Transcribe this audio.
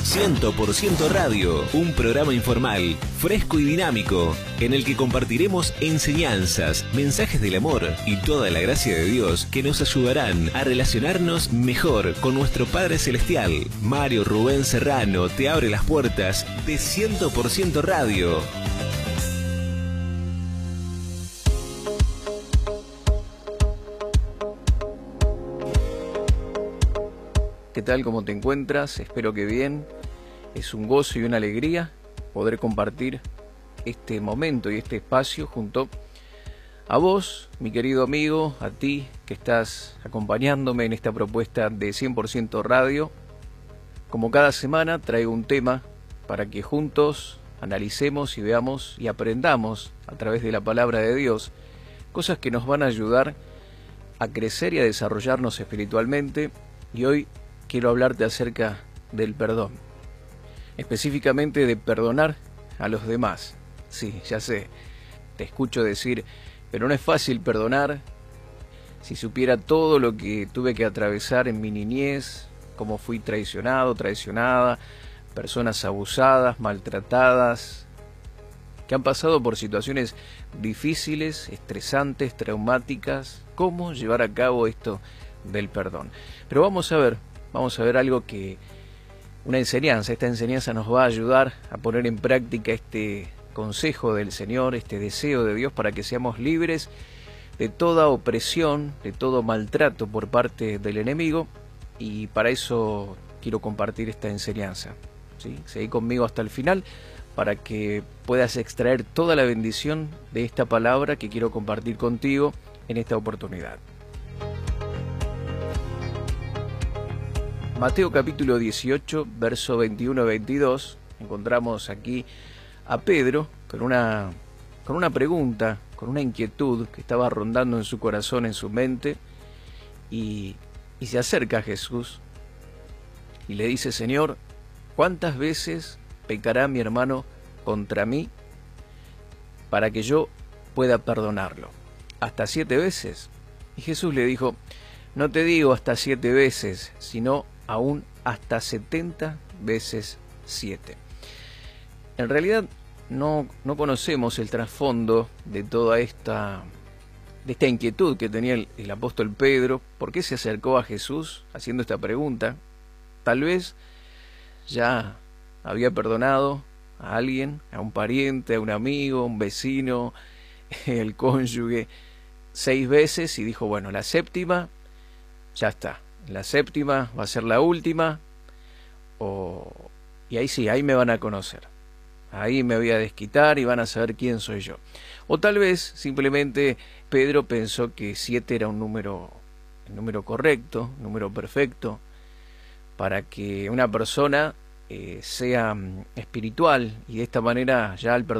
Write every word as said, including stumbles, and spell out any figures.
cien por ciento Radio, un programa informal, fresco y dinámico, en el que compartiremos enseñanzas, mensajes del amor y toda la gracia de Dios que nos ayudarán a relacionarnos mejor con nuestro Padre Celestial. Mario Rubén Serrano te abre las puertas de cien por ciento Radio. ¿Qué tal? ¿Cómo te encuentras? Espero que bien. Es un gozo y una alegría poder compartir este momento y este espacio junto a vos, mi querido amigo, a ti que estás acompañándome en esta propuesta de cien por ciento Radio. Como cada semana traigo un tema para que juntos analicemos y veamos y aprendamos a través de la palabra de Dios cosas que nos van a ayudar a crecer y a desarrollarnos espiritualmente. Y hoy quiero hablarte acerca del perdón, específicamente de perdonar a los demás. Sí, ya sé, te escucho decir, pero no es fácil perdonar. Si supiera todo lo que tuve que atravesar en mi niñez, cómo fui traicionado, traicionada, personas abusadas, maltratadas, que han pasado por situaciones difíciles, estresantes, traumáticas, ¿cómo llevar a cabo esto del perdón? Pero vamos a ver, vamos a ver algo que, una enseñanza, esta enseñanza nos va a ayudar a poner en práctica este consejo del Señor, este deseo de Dios para que seamos libres de toda opresión, de todo maltrato por parte del enemigo, y para eso quiero compartir esta enseñanza, ¿sí? Seguí conmigo hasta el final para que puedas extraer toda la bendición de esta palabra que quiero compartir contigo en esta oportunidad. Mateo capítulo dieciocho, verso veintiuno a veintidós, encontramos aquí a Pedro con una, con una pregunta, con una inquietud que estaba rondando en su corazón, en su mente, y, y se acerca a Jesús y le dice: Señor, ¿cuántas veces pecará mi hermano contra mí para que yo pueda perdonarlo? ¿Hasta siete veces? Y Jesús le dijo: no te digo hasta siete veces, sino aún hasta setenta veces siete. En realidad no, no conocemos el trasfondo de toda esta, de esta inquietud que tenía el, el apóstol Pedro. ¿Por qué se acercó a Jesús haciendo esta pregunta? Tal vez ya había perdonado a alguien, a un pariente, a un amigo, a un vecino, el cónyuge, seis veces, y dijo, bueno, la séptima, ya está. La séptima va a ser la última, o, y ahí sí, ahí me van a conocer. Ahí me voy a desquitar y van a saber quién soy yo. O tal vez simplemente Pedro pensó que siete era un número, el número correcto, número perfecto, para que una persona eh, sea espiritual, y de esta manera ya al perdonar